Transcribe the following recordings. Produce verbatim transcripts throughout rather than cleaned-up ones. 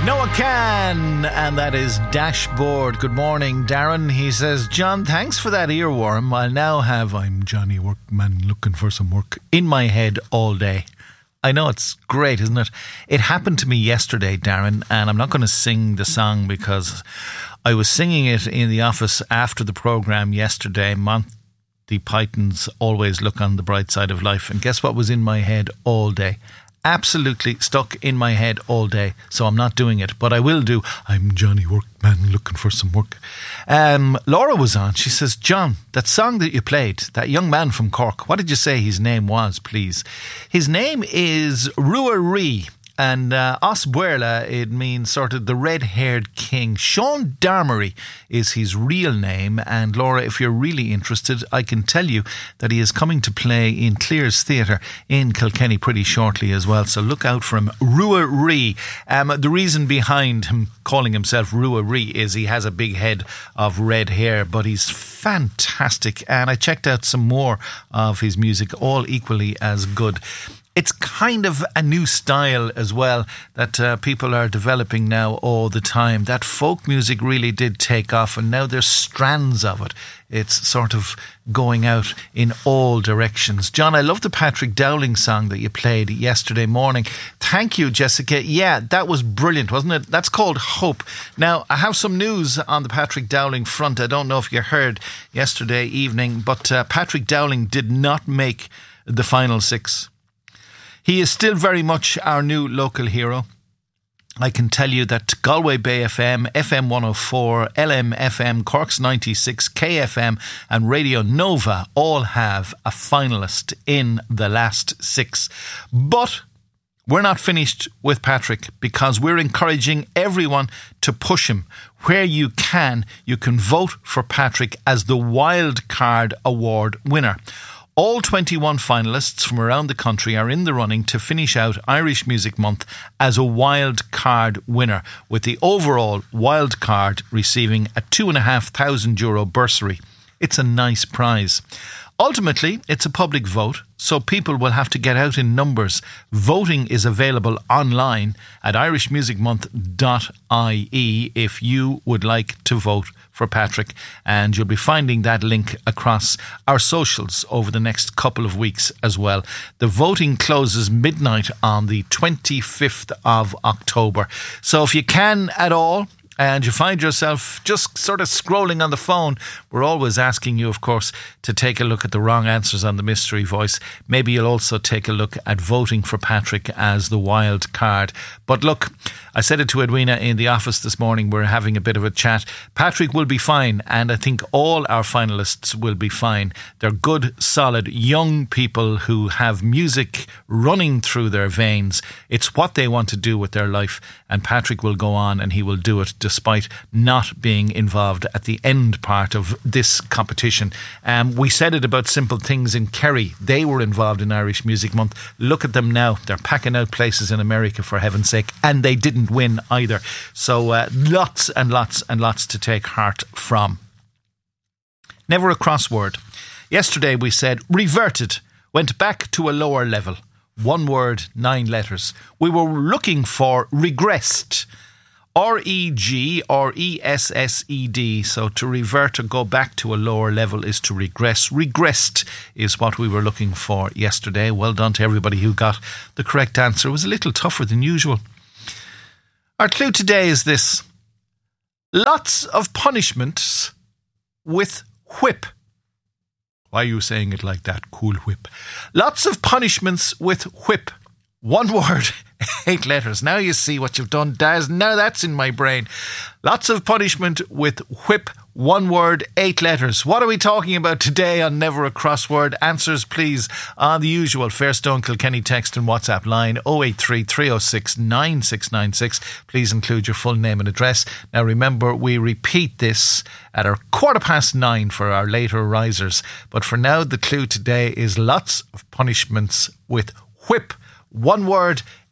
Noah Can, and that is Dashboard. Good morning, Darren. He says, John, thanks for that earworm. I'll now have I'm Johnny Workman looking for some work in my head all day. I know, it's great, isn't it? It happened to me yesterday, Darren, and I'm not going to sing the song because I was singing it in the office after the programme yesterday. Monty Python's Always Look on the Bright Side of Life. And guess what was in my head all day? Absolutely stuck in my head all day, so I'm not doing it, but I will do I'm Johnny Workman looking for some work. um, Laura was on. She says, John, that song that you played, that young man from Cork, what did you say his name was, please? His name is Rua Ree, and uh, Osbuerla, it means sort of the red-haired king. Sean Darmery is his real name, and Laura, if you're really interested, I can tell you that he is coming to play in Clears Theatre in Kilkenny pretty shortly as well, so look out for him. Rua Ree. Um, the reason behind him calling himself Rua Ree is he has a big head of red hair, but he's fantastic, and I checked out some more of his music, all equally as good. It's kind of a new style as well that uh, people are developing now all the time. That folk music really did take off, and now there's strands of it. It's sort of going out in all directions. John, I love the Patrick Dowling song that you played yesterday morning. Thank you, Jessica. Yeah, that was brilliant, wasn't it? That's called Hope. Now, I have some news on the Patrick Dowling front. I don't know if you heard yesterday evening, but uh, Patrick Dowling did not make the final six. He is still very much our new local hero. I can tell you that Galway Bay F M, F M one oh four, L M F M, Cork's ninety-six, K F M and Radio Nova all have a finalist in the last six. But we're not finished with Patrick, because we're encouraging everyone to push him. Where you can, you can vote for Patrick as the Wild Card Award winner. All twenty-one finalists from around the country are in the running to finish out Irish Music Month as a wild card winner, with the overall wild card receiving a two and a half thousand euro bursary. It's a nice prize. Ultimately, it's a public vote, so people will have to get out in numbers. Voting is available online at irish music month dot I E if you would like to vote for Patrick, and you'll be finding that link across our socials over the next couple of weeks as well. The voting closes midnight on the twenty-fifth of October. So if you can at all, and you find yourself just sort of scrolling on the phone, we're always asking you, of course, to take a look at the wrong answers on the mystery voice. Maybe you'll also take a look at voting for Patrick as the wild card. But look, I said it to Edwina in the office this morning. We're having a bit of a chat. Patrick will be fine, and I think all our finalists will be fine. They're good, solid, young people who have music running through their veins. It's what they want to do with their life, and Patrick will go on and he will do it despite not being involved at the end part of this competition. Um, we said it about Simple Things in Kerry. They were involved in Irish Music Month. Look at them now. They're packing out places in America, for heaven's sake, and they didn't win either. So uh, lots and lots and lots to take heart from. Never a crossword. Yesterday we said reverted, went back to a lower level. One word, nine letters. We were looking for regressed. R E G or E S S E D. So to revert or go back to a lower level is to regress. Regressed is what we were looking for yesterday. Well done to everybody who got the correct answer. It was a little tougher than usual. Our clue today is this. Lots of punishments with whip. Why are you saying it like that? Cool Whip. Lots of punishments with whip. One word, eight letters. Now you see what you've done, Daz. Now that's in my brain. Lots of punishment with whip. One word, eight letters. What are we talking about today on Never a Crossword? Answers, please, on the usual Fairstone Kilkenny text and WhatsApp line oh eight three, three oh six, nine six nine six. Please include your full name and address. Now remember, we repeat this at our quarter past nine for our later risers. But for now, the clue today is lots of punishments with whip. One word,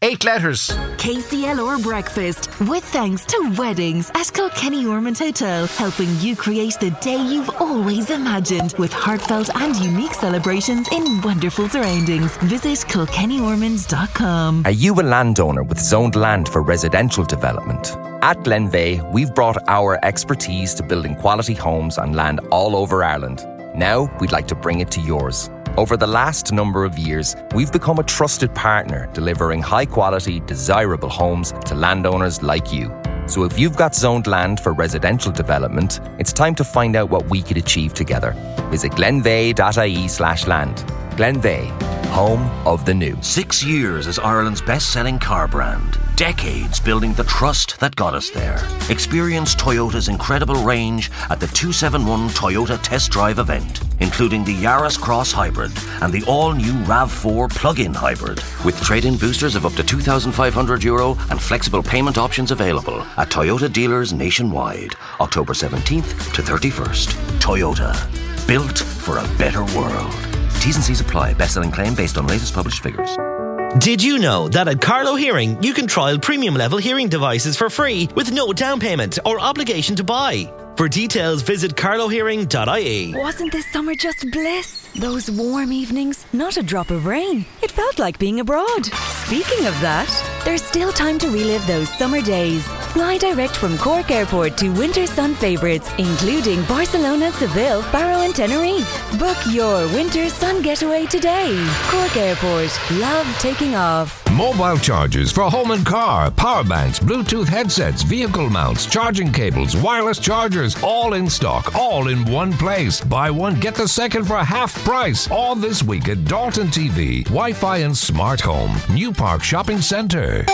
Eight letters. K C L R Breakfast, with thanks to Weddings at Kilkenny Ormond Hotel, helping you create the day you've always imagined with heartfelt and unique celebrations in wonderful surroundings. Visit kilkenny ormonds dot com. Are you a landowner with zoned land for residential development? At Glenveigh, we've brought our expertise to building quality homes on land all over Ireland. Now, we'd like to bring it to yours. Over the last number of years, we've become a trusted partner, delivering high-quality, desirable homes to landowners like you. So if you've got zoned land for residential development, it's time to find out what we could achieve together. Visit glenveigh.ie slash land. Glenveigh, home of the new. Six years as Ireland's best-selling car brand. Decades building the trust that got us there. Experience Toyota's incredible range at the two seventy-one Toyota Test Drive event, including the Yaris Cross Hybrid and the all-new RAV four plug-in hybrid, with trade-in boosters of up to two thousand five hundred euro and flexible payment options available at Toyota dealers nationwide, October seventeenth to thirty-first. Toyota, built for a better world. T's and C's apply. Best-selling claim based on latest published figures. Did you know that at Carlow Hearing you can trial premium level hearing devices for free with no down payment or obligation to buy? For details, visit carlow hearing dot I E. Wasn't this summer just bliss? Those warm evenings, not a drop of rain. It felt like being abroad. Speaking of that, there's still time to relive those summer days. Fly direct from Cork Airport to winter sun favourites, including Barcelona, Seville, Faro and Tenerife. Book your winter sun getaway today. Cork Airport. Love taking off. Mobile chargers for home and car, power banks, Bluetooth headsets, vehicle mounts, charging cables, wireless chargers, all in stock, all in one place. Buy one, get the second for half price. All this week at Dalton T V, Wi-Fi and Smart Home, New Park Shopping Centre.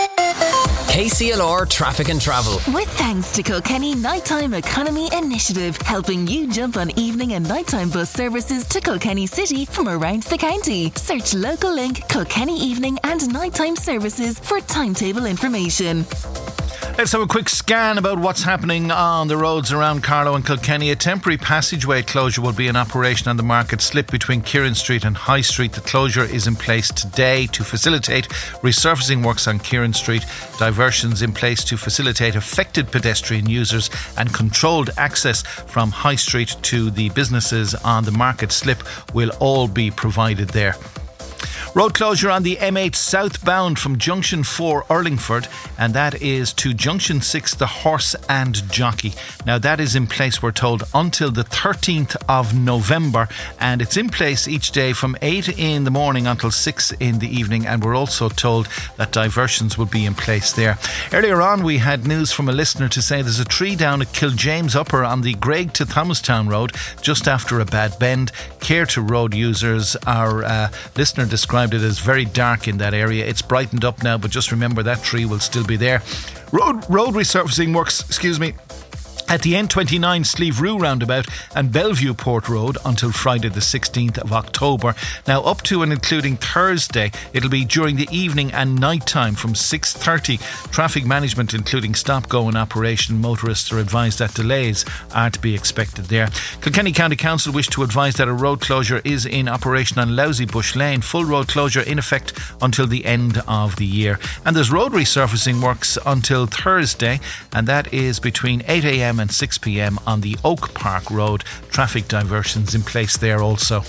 K C L R Traffic and Travel. With thanks to Kilkenny Nighttime Economy Initiative, helping you jump on evening and nighttime bus services to Kilkenny City from around the county. Search local link Kilkenny Evening and Nighttime Services for timetable information. Let's have a quick scan about what's happening on the roads around Carlow and Kilkenny. A temporary passageway closure will be in operation on the Market Slip between Kieran Street and High Street. The closure is in place today to facilitate resurfacing works on Kieran Street. Diversions in place to facilitate affected pedestrian users and controlled access from High Street to the businesses on the Market Slip will all be provided there. Road closure on the M eight southbound from Junction four Urlingford, and that is to Junction six the Horse and Jockey. Now that is in place, we're told, until the thirteenth of November, and it's in place each day from eight in the morning until six in the evening, and we're also told that diversions will be in place there. Earlier on we had news from a listener to say there's a tree down at Kiljames Upper on the Greig to Thomastown Road just after a bad bend. Care to road users. Our uh, listener described it as very dark in that area. It's brightened up now, but just remember that tree will still be there. Road road resurfacing works, excuse me, at the N twenty-nine Slieve Rue roundabout and Bellevue Port Road until Friday the sixteenth of October. Now up to and including Thursday, it'll be during the evening and night time from six thirty. Traffic management including stop-go in operation. Motorists are advised that delays are to be expected there. Kilkenny County Council wish to advise that a road closure is in operation on Lousy Bush Lane. Full road closure in effect until the end of the year. And there's road resurfacing works until Thursday, and that is between eight a.m. and six p.m. on the Oak Park Road. Traffic diversions in place there also.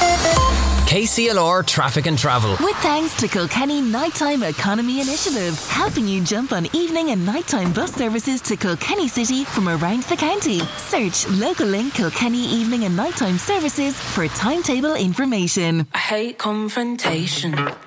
K C L R Traffic and Travel. With thanks to Kilkenny Nighttime Economy Initiative, helping you jump on evening and nighttime bus services to Kilkenny City from around the county. Search local link Kilkenny Evening and Nighttime Services for timetable information. I hate confrontation.